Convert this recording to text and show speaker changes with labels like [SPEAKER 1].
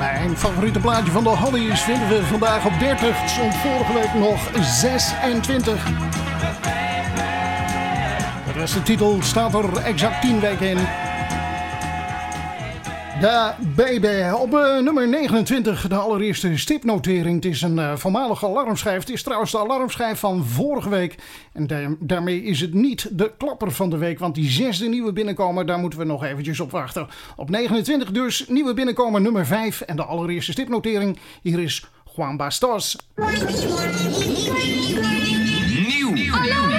[SPEAKER 1] Mijn favoriete plaatje van de Hollies vinden we vandaag op 30. Het stond vorige week nog 26. De restentitel staat er exact 10 weken in. De baby op nummer 29, de allereerste stipnotering. Het is een voormalige alarmschijf. Het is trouwens de alarmschijf van vorige week. En daarmee is het niet de klapper van de week. Want die 6e nieuwe binnenkomer, daar moeten we nog eventjes op wachten. Op 29 dus, nieuwe binnenkomer nummer 5. En de allereerste stipnotering, hier is Juan Bastos.
[SPEAKER 2] Nieuw. Hallo.